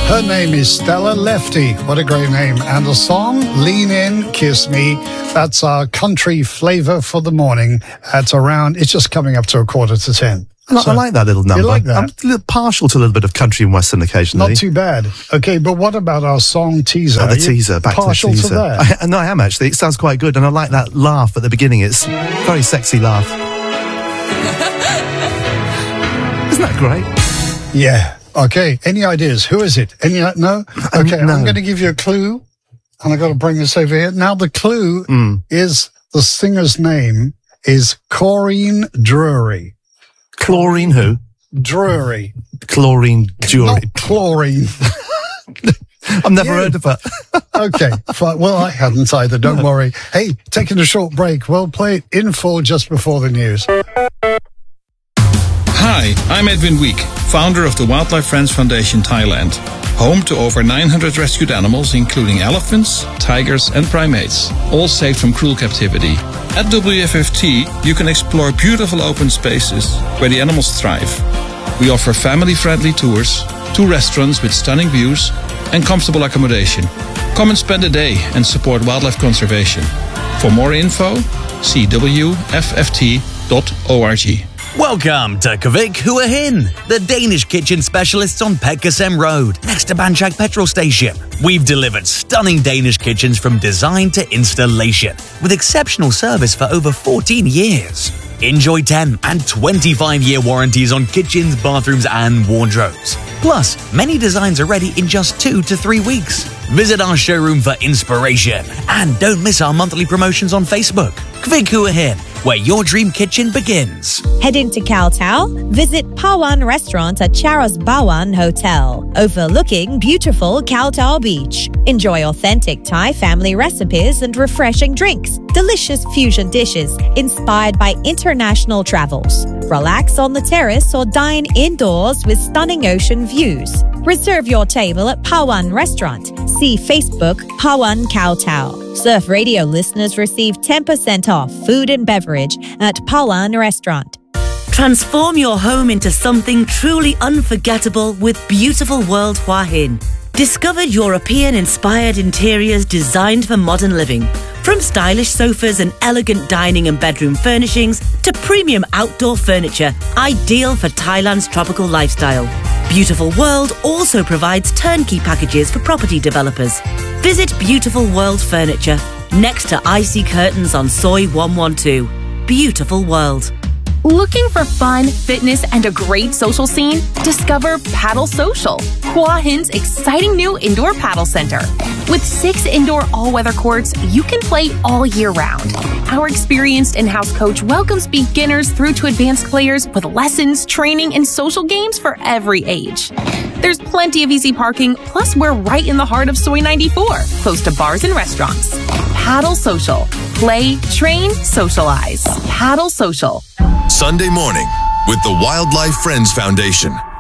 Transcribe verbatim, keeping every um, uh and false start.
Her name is Stella Lefty. What a great name. And the song, Lean In, Kiss Me. That's our country flavor for the morning at around, it's just coming up to a quarter to ten. I, so, I like that little number. You like that? I'm a little partial to a little bit of country and western occasionally. Not too bad. Okay, but what about our song teaser? Oh, the teaser. Back partial to the teaser. To that? I, no, I am actually. It sounds quite good, and I like that laugh at the beginning. It's a very sexy laugh. Isn't that great? Yeah. Okay. Any ideas? Who is it? Any? No. Okay. Um, no. I'm going to give you a clue, and I got to bring this over here. Now, the clue mm. is the singer's name is Corinne Drury. Chlorine who? Drury. Chlorine Drury. Not chlorine. I've never yeah. heard of her. Okay, fine. Well, I hadn't either. Don't worry. Hey, taking a short break. We'll play it in full just before the news. Hi, I'm Edwin Week, founder of the Wildlife Friends Foundation Thailand, home to over nine hundred rescued animals, including elephants, tigers, and primates, all saved from cruel captivity. At W F F T, you can explore beautiful open spaces where the animals thrive. We offer family-friendly tours, two restaurants with stunning views, and comfortable accommodation. Come and spend a day and support wildlife conservation. For more info, see w f f t dot org. Welcome to Kvik Hua Hin, the Danish kitchen specialists on Petkasem Road, next to Banchak petrol station. We've delivered stunning Danish kitchens from design to installation, with exceptional service for over fourteen years. Enjoy ten and twenty-five year warranties on kitchens, bathrooms, and wardrobes. Plus, many designs are ready in just two to three weeks. Visit our showroom for inspiration, and don't miss our monthly promotions on Facebook. Kvik Hua Hin, where your dream kitchen begins. Heading to Khao Tao? Visit Pawan Restaurant at Charos Bawan Hotel, overlooking beautiful Khao Tao Beach. Enjoy authentic Thai family recipes and refreshing drinks, delicious fusion dishes inspired by international travels. Relax on the terrace or dine indoors with stunning ocean views. Reserve your table at Pawan Restaurant. See Facebook Pawan Khao Tao. Surf Radio listeners receive ten percent off food and beverage at Pawan Restaurant. Transform your home into something truly unforgettable with Beautiful World Hua Hin. Discover European-inspired interiors designed for modern living. From stylish sofas and elegant dining and bedroom furnishings to premium outdoor furniture, ideal for Thailand's tropical lifestyle. Beautiful World also provides turnkey packages for property developers. Visit Beautiful World Furniture, next to Icy Curtains on Soi one one two. Beautiful World. Looking for fun, fitness, and a great social scene? Discover Paddle Social, Hua Hin's exciting new indoor paddle center. With six indoor all-weather courts, you can play all year round. Our experienced in-house coach welcomes beginners through to advanced players with lessons, training, and social games for every age. There's plenty of easy parking, plus we're right in the heart of Soi ninety-four, close to bars and restaurants. Paddle Social. Play, train, socialize. Paddle Social. Sunday morning with the Wildlife Friends Foundation.